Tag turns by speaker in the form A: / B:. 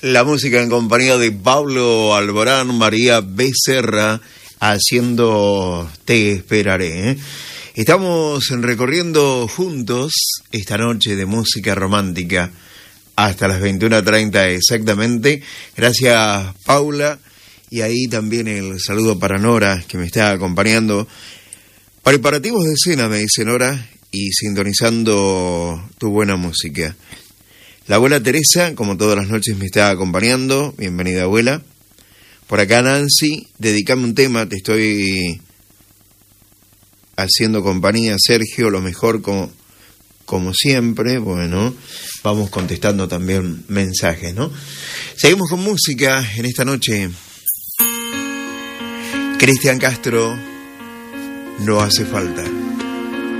A: La música en compañía de Pablo Alborán, María Becerra, haciendo Te Esperaré. Estamos recorriendo juntos esta noche de música romántica hasta las 21:30 exactamente. Gracias, Paula. Y ahí también el saludo para Nora, que me está acompañando. Preparativos de cena, me dice Nora, y sintonizando tu buena música. La abuela Teresa, como todas las noches, me está acompañando. Bienvenida, abuela. Por acá, Nancy, dedicame un tema, te estoy haciendo compañía. Sergio, lo mejor como siempre. Bueno, vamos contestando también mensajes, ¿no? Seguimos con música en esta noche. Cristian Castro, No hace falta.